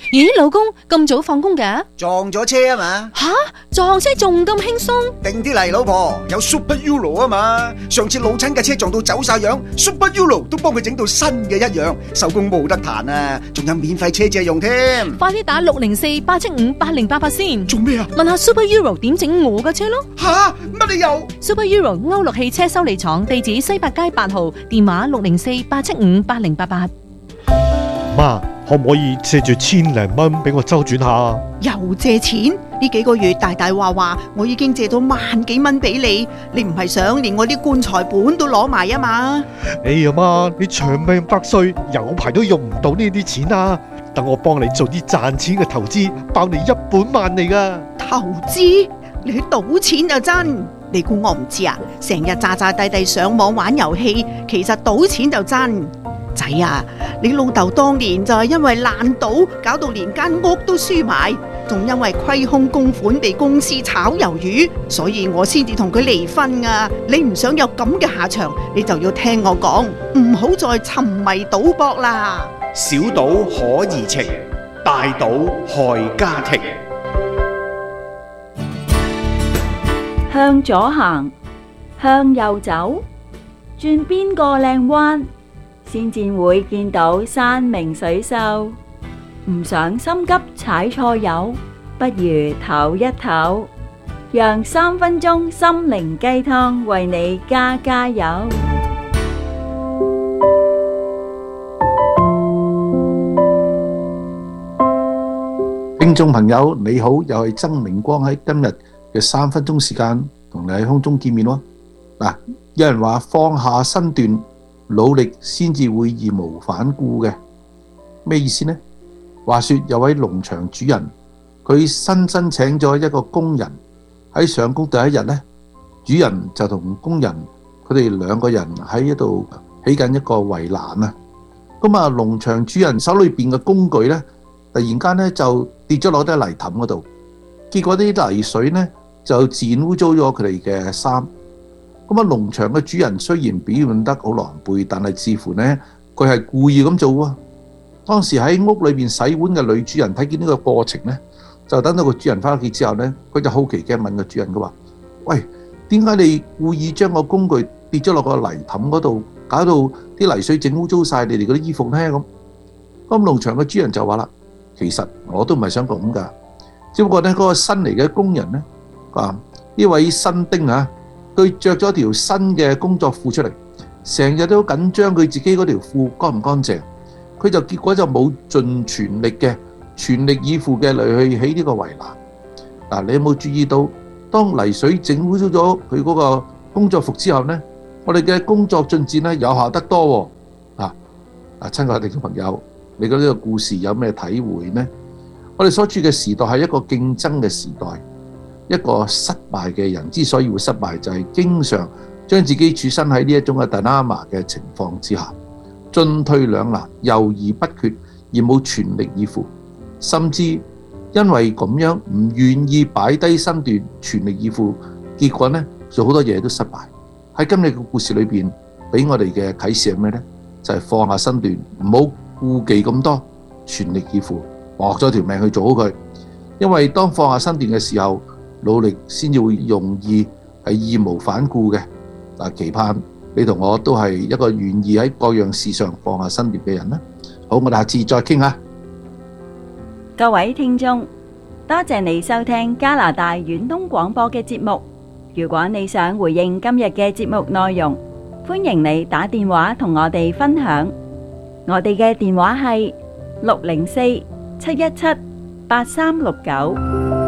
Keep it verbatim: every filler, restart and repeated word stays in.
咦，老公咁早放工㗎？ 撞咗車啊嘛。 吓，撞車仲咁輕鬆？ 定啲嚟，老婆，有 Super Euro 啊嘛。上次老親嘅車撞到走晒樣， Super Euro 都幫佢整到新嘅一樣，收工冇得彈啊，仲有免費車借用添。 快啲打六零四八七五八零八八先。 做咩啊？ 問下 Super Euro 點整我嘅車咯。 吓，乜理由？ Super Euro 歐陸汽車修理廠，地址西八街八號，電話六零四八七五八零八八。 媽，可唔可以借住千零蚊俾我周轉下？ 又借錢？呢幾個月大大話話，我已經借咗萬幾蚊俾你，你唔係想連我啲棺材本都攞埋啊嘛？ 哎呀媽，你長命百歲，有排都用唔到呢啲錢啊！等我幫你做啲賺錢嘅投資，包你一本萬利噶。 投資？你去賭錢就真？你估我唔知啊？成日詐詐諦諦上網玩遊戲，其實賭錢就真。仔啊，你老豆當年就係因為爛賭，搞到連間屋都輸埋，仲因為虧空公款被公司炒魷魚，所以我先至同佢離婚啊！你唔想有咁嘅下場，你就要聽我講，唔好再沉迷賭博啦。 小賭可怡情，大賭害家庭。 向左行，向右走，轉邊個靚彎，先至會見到山明水秀。唔想心急踩錯油，不如唞一唞，讓三分鐘心靈雞湯為你加加油。 聽眾朋友你好，又係曾明光喺今日嘅三分鐘時間同你喺空中見面咯。嗱，有人話放下身段，努力先至會義無反顧嘅，咩意思呢？話說有位農場主人，佢新申請咗一個工人，喺上工第一日呢，主人就同工人佢哋兩個人喺一度起緊一個圍欄啊。咁啊，農場主人手裏邊嘅工具呢，突然間呢就跌咗落啲泥凼嗰度，結果啲泥水呢就自然污糟咗佢哋嘅衫。咁啊，農場嘅主人雖然表現得好狼狽，但係似乎呢，佢係故意咁做喎。當時喺屋裏邊洗碗嘅女主人睇見呢個過程呢，就等到個主人翻屋企之後呢，佢就好奇嘅問個主人佢話：喂，點解你故意將個工具跌咗落個泥凼嗰度，搞到啲泥水整污糟晒你哋嗰啲衣服呢？咁咁農場嘅主人就話啦：其實我都唔係想咁噶，只不過呢嗰個新嚟嘅工人呢，啊呢位新丁啊，佢着咗條新嘅工作褲出嚟，成日都緊張佢自己嗰條褲乾唔乾淨。佢就結果就冇盡全力嘅全力以赴嘅嚟去起呢個圍欄。嗱，你有冇注意到，當泥水整污糟咗佢嗰個工作服之後呢，我哋嘅工作進展呢有效得多喎。啊啊，親愛的聽眾朋友，你覺得呢個故事有咩體會呢？我哋所處嘅時代係一個競爭嘅時代，一個失敗嘅人之所以會失敗，就係經常將自己處身喺呢一種嘅 dilemma 嘅情況之下。進退兩難，猶豫不決，而冇全力以赴，甚至因為咁樣唔願意擺低身段，全力以赴，結果呢做好多嘢都失敗。喺今日嘅故事裏邊，俾我哋嘅啟示係咩呢？就係、是、放下身段，唔好顧忌咁多，全力以赴，搏咗條命去做好佢。因為當放下身段嘅時候，努力先至會容易係義無反顧嘅。嗱，期盼你同我都係一個願意喺各樣事上放下身段嘅人啦。好，我哋下次再傾下。 各位聽眾，多謝你收聽加拿大遠東廣播嘅節目。如果你想回應今日嘅節目內容，歡迎你打電話同我哋分享。我哋嘅電話係六零四七一七八三六九。